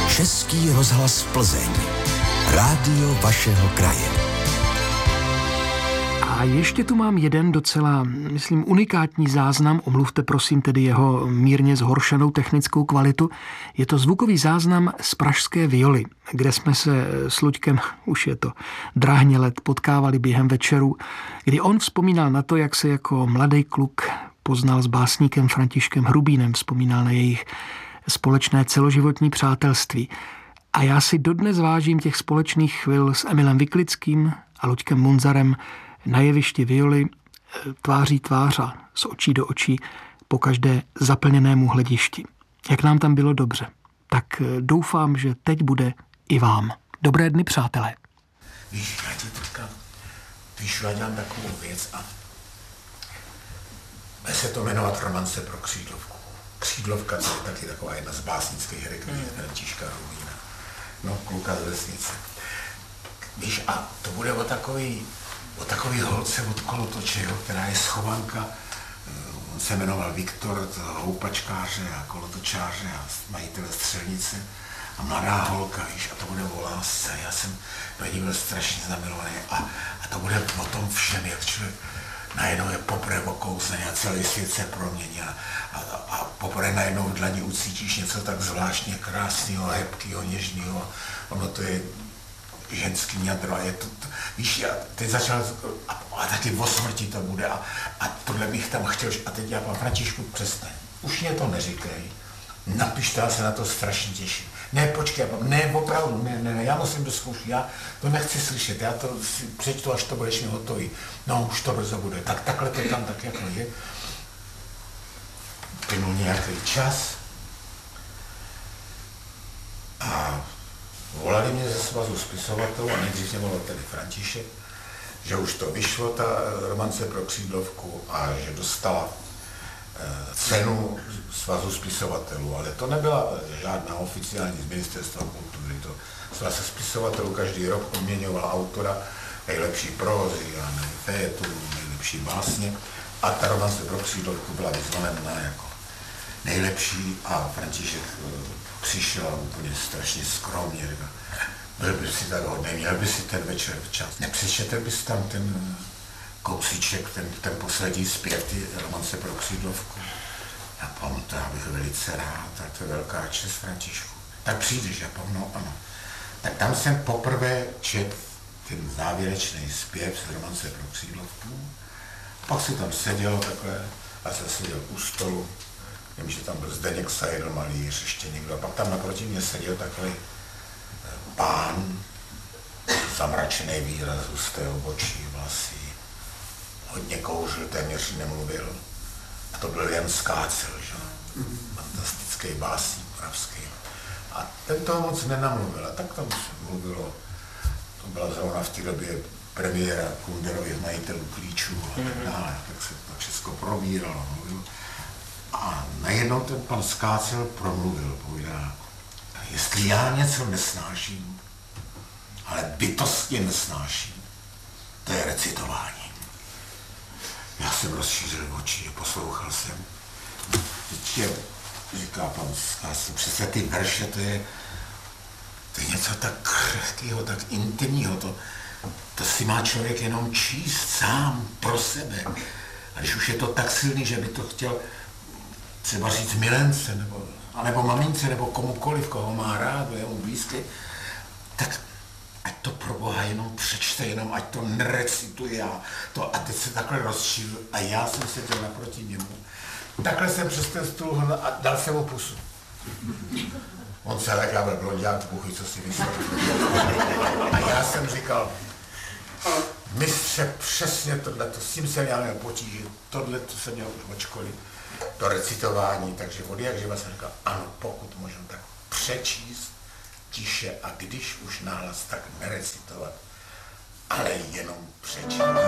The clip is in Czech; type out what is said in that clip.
Český rozhlas Plzeň. Rádio vašeho kraje. A ještě tu mám jeden docela, myslím, unikátní záznam. Omluvte prosím tedy jeho mírně zhoršenou technickou kvalitu. Je to zvukový záznam z pražské Violy, kde jsme se s Luďkem, už je to drahně let, potkávali během večeru, kdy on vzpomínal na to, jak se jako mladý kluk poznal s básníkem Františkem Hrubínem, vzpomínal na jejich společné celoživotní přátelství. A já si dodnes vážím těch společných chvil s Emilem Vyklickým a Luďkem Munzarem na jevišti Violy tváří tvář a z očí do očí po každé zaplněnému hledišti. Jak nám tam bylo dobře. Tak doufám, že teď bude i vám. Dobré dny, přátelé. Víš, já ti teďka píšu, já dělám takovou věc a bude se to jmenovat Romance pro křídlovku. Křídlovka, to je taky taková jedna z básnických rekví Františka Hrubína. No, kluka z vesnice. Víš, a to bude o takový holce od kolotoče, jo, která je schovanka. On se jmenoval Viktor, houpačkáře a kolotočáře a majitele střelnice. A mladá holka, víš, a to bude o lásce. Já jsem do ní byl strašně zamilovaný a to bude o tom všem, jak člověk najednou je poprvé okouzlený a celý svět se promění a poprvé najednou v dlani ucítíš něco tak zvláštně krásného, hebkého, něžného. Ono to je ženský jadro a je to víš, já teď začal, a taky o smrti to bude a tohle bych tam chtěl, a teď já, pan Františku, přestaň. Už mě to neříkej, napiš to, já se na to strašně těším. Ne, počkej, ne, opravdu, ne, já musím do zkoušky, já to nechci slyšet, já to si přečtu, až to budeš mi hotový. No, už to brzo bude, tak takhle to tam tak jako je. Plynul nějaký čas a volali mě ze svazu spisovatelů a nejdřív mě volal tedy František, že už to vyšlo, ta Romance pro křídlovku a že dostala cenu svazu spisovatelů, ale to nebyla žádná oficiální z Ministerstva kultury. To svaz spisovatelů každý rok odměňoval autora nejlepší prózy a fejetů, nejlepší básně a ta Romance pro křídlovku byla vyzvolena jako nejlepší a František přišel úplně strašně skromně, říkal, byl by si tak hodný, měl by si ten večer včas. Nepřečetl bys tam ten kousíček, ten poslední zpěv, ty Romance pro křídlovku. Já pamatuju, to já bych velice rád, a to je velká čest, Františku. Tak přijdeš, já pamatuju, ano. Tak tam jsem poprvé četl ten závěrečný zpěv z Romance pro křídlovku. Pak si tam seděl takhle a jsem seděl u stolu. Vím, že tam byl Zdeněk Sajdl, malíř, ještě někdo. A pak tam naproti mě seděl takový pán, zamračený výraz, husté obočí, vlasy, hodně kouřil, téměř nemluvil. A to byl Jan Skácel, že? Fantastický básník moravský. A ten toho moc nenamluvil, a tak tam se mluvilo. To byla zrovna v té době premiéra Kunderových majitelů klíčů a tak dále, tak se to všechno probíralo, mluvilo. A najednou ten pan Skácel promluvil, povídá, jestli já něco nesnáším, ale bytostně nesnáším, to je recitování. Já jsem rozšířil oči a poslouchal jsem. Teď je, říká pan Skácel, přece ty verše, to je něco tak křehkého, tak intimního, to si má člověk jenom číst sám pro sebe. A když už je to tak silný, že by to chtěl třeba říct milence, nebo mamince, nebo komukoliv, koho má rád, je mu blízký, tak ať to pro Boha jenom přečte, jenom ať to nerecituje a teď se takhle rozšířil a já jsem seděl naproti němu. Takhle jsem přes ten stůl a dal jsem mu pusu. On se tak, já byl blonďák, buchy, co si myslel. A já jsem říkal, mistře, přesně tohleto, s tím jsem já měl potíže, tohleto jsem měl už od školy, to recitování, takže od jak živa jsem říkal, ano, pokud možno tak přečíst tiše a když už nahlas, tak nerecitovat, ale jenom přečíst.